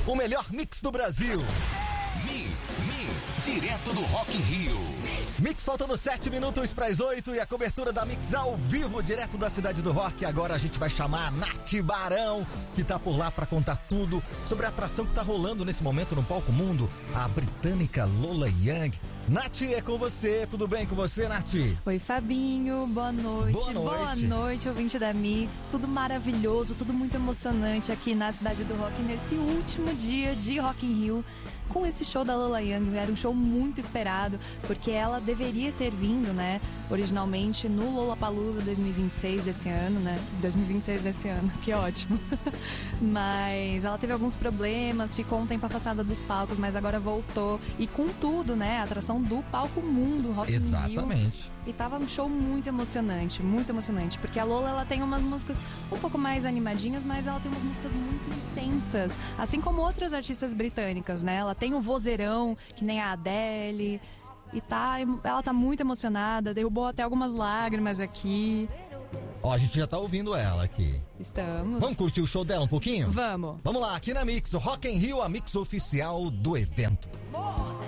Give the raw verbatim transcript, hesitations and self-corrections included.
o melhor mix do Brasil. Mix, Mix, direto do Rock in Rio. Mix faltando sete minutos para as oito e a cobertura da Mix ao vivo, direto da cidade do rock. Agora a gente vai chamar a Nath Barão, que tá por lá para contar tudo sobre a atração que tá rolando nesse momento no Palco Mundo, a britânica Lola Young. Nath, é com você, tudo bem com você, Nath? Oi, Fabinho, boa noite. Boa noite. Boa noite, ouvinte da Mix. Tudo maravilhoso, tudo muito emocionante aqui na cidade do rock, nesse último dia de Rock in Rio, com esse show da Lola Young. Era um show muito esperado, porque ela deveria ter vindo, né, originalmente no Lollapalooza dois mil e vinte e seis desse ano, né, dois mil e vinte e seis desse ano, que ótimo. Mas ela teve alguns problemas, ficou um tempo afastada dos palcos, mas agora voltou, e com tudo, né, a atração do Palco Mundo, Rock in Rio. Exatamente. E tava um show muito emocionante, muito emocionante, porque a Lola, ela tem umas músicas um pouco mais animadinhas, mas ela tem umas músicas muito intensas, assim como outras artistas britânicas, né? Ela tem um vozeirão, que nem a Adele, e tá, ela tá muito emocionada, derrubou até algumas lágrimas aqui. Ó, a gente já tá ouvindo ela aqui. Estamos. Vamos curtir o show dela um pouquinho? Vamos. Vamos lá, aqui na Mix, o Rock in Rio, a Mix oficial do evento.